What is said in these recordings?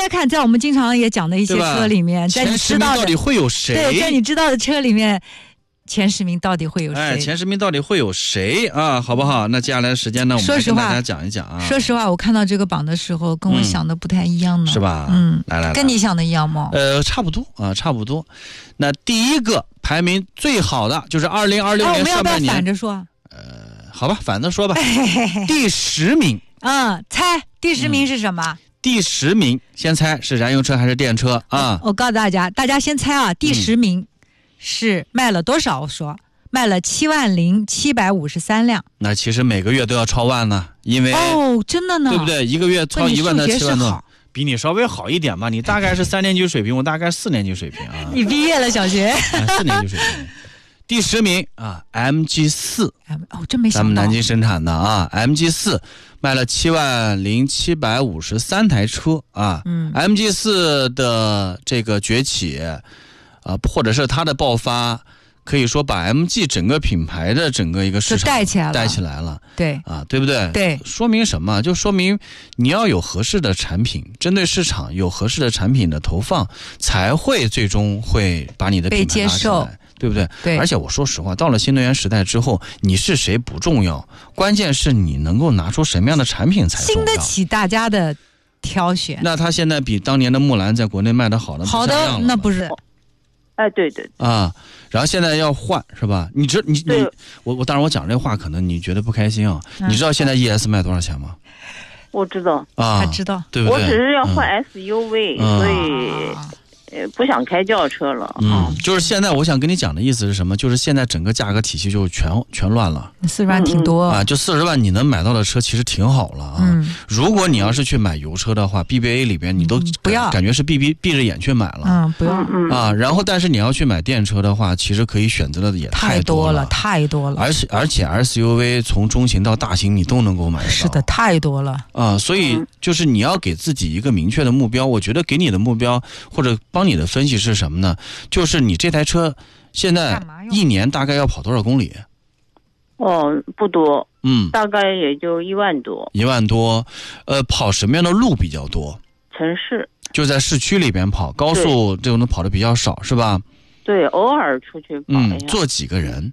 看，在我们经常也讲的一些车里面，在你知道的到底会有谁？ 对，在你知道的车里面，前10名到底会有谁？ 前10名到底会有谁啊？好不好？那接下来的时间呢，我们跟大家讲一讲啊。 说实话，我看到这个榜的时候，跟我想的不太一样呢。 是吧？来， 跟你想的一样吗？ 差不多啊，差不多。那第一个排名最好的就是2026年上半年。 我们要不要反着说？ 好吧，反着说吧。第10名。 猜第10名是什么？ 第10名，先猜是燃油车还是电车啊？ 我告诉大家先猜啊，第10名是卖了多少？我说卖了70753辆。 那其实每个月都要超万呢，因为真的呢， 对不对？一个月超1万到7万多，比你稍微好一点吧。你大概是3年级水平，我大概4年级水平啊。 你毕业了小学 ？4年级水平。第10名啊 ，MG4， 真没想到， 咱们南京生产的啊 ，MG4 卖了70753台车啊。MG4 的这个崛起或者是它的爆发，可以说把 MG 整个品牌的整个一个市场带起来了。 对啊，对不对？ 对， 说明什么？就说明你要有合适的产品，针对市场有合适的产品的投放，才会最终会把你的品牌拉起来。对不对？ 对， 而且我说实话，到了新能源时代之后，你是谁不重要，关键是你能够拿出什么样的产品才重要， 经得起大家的挑选。 那他现在比当年的木兰在国内卖的好的那不是？ 对啊，然后现在要换是吧？我当然我讲这话可能你觉得不开心啊。你知道现在 ES 卖多少钱吗？ 我知道啊， 他知道， 对不对？ 我只是要换 SUV，所以。不想开轿车了。 就是现在我想跟你讲的意思是什么？就是现在整个价格体系就全乱了。 40万挺多啊，就40万你能买到的车其实挺好了啊。如果你要是去买油车的话 ，BBA 里边你都不要， 感觉是闭着眼去买了。 不要啊。然后但是你要去买电车的话，其实可以选择的也太多了。 而且 SUV 从中型到大型你都能够买到。 是的，太多了啊。所以就是你要给自己一个明确的目标。我觉得给你的目标或者帮你的分析是什么呢？就是你这台车现在1年大概要跑多少公里？ 不多，大概也就1万多。 1万多，跑什么样的路比较多？ 城市， 就在市区里边跑，高速这种跑的比较少，是吧？ 对，偶尔出去跑一下。 坐几个人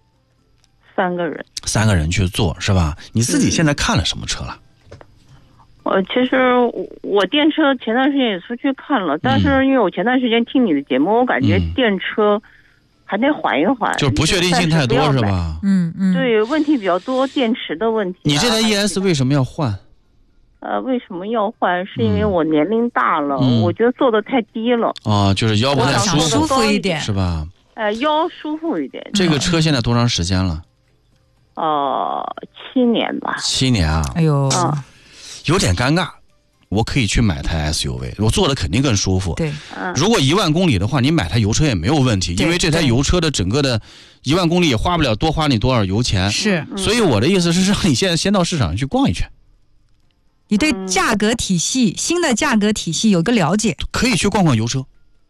？3个人。 3个人去坐是吧？你自己现在看了什么车了？ 其实我电车前段时间也出去看了，但是因为我前段时间听你的节目，我感觉电车还得缓一缓， 就是不确定性太多是吧？ 对，问题比较多，电池的问题。 你这台 ES 为什么要换？ 为什么要换？是因为我年龄大了，我觉得坐的太低了。 就是腰不太舒服一点， 是吧？ 腰舒服一点。 这个车现在多长时间了 ？7年吧。 7年啊！ 哎呦。 有点尴尬，我可以去买台 SUV， 我坐的肯定更舒服。 对， 如果1万公里的话，你买台油车也没有问题，因为这台油车的整个的1万公里也花不了多花你多少油钱。 是， 所以我的意思是让你现在先到市场去逛一圈， 你对价格体系、新的价格体系有个了解， 可以去逛逛油车。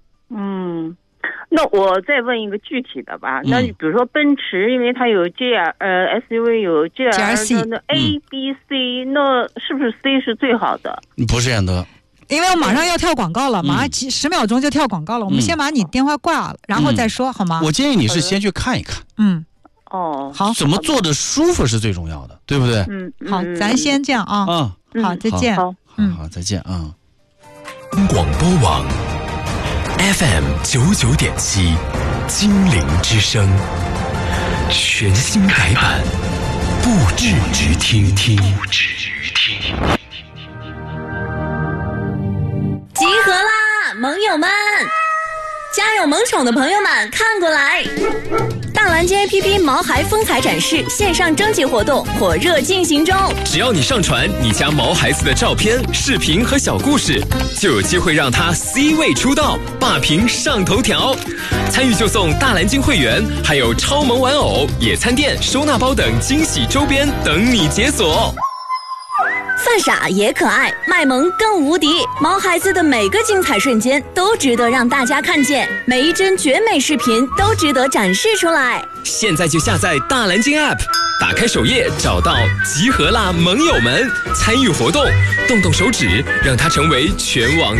那我再问一个具体的吧。那比如说奔驰，因为它有 SUV 有 GRC， 那 A、B、C， 那是不是 C 是最好的？ 不是这样的， 因为我马上要跳广告了，马上10秒钟就跳广告了。我们先把你电话挂了，然后再说好吗？ 我建议你是先去看一看。 好， 怎么坐的舒服是最重要的，对不对？ 好，咱先这样啊。好，再见。 好，再见啊。 广播网 FM 99.7，精灵之声，全新改版，不止于听。 集合啦，盟友们！家有萌宠的朋友们看过来，大蓝鲸 APP 毛孩风采展示线上征集活动火热进行中， 只要你上传你家毛孩子的照片、视频和小故事，就有机会让他 C 位出道，霸屏上头条。参与就送大蓝鲸会员，还有超萌玩偶、野餐垫、收纳包等惊喜周边等你解锁。 犯傻也可爱，卖萌更无敌。毛孩子的每个精彩瞬间都值得让大家看见，每一帧绝美视频都值得展示出来。 现在就下载大蓝鲸 App， 打开首页找到集合啦盟友们，参与活动，动动手指，让它成为全网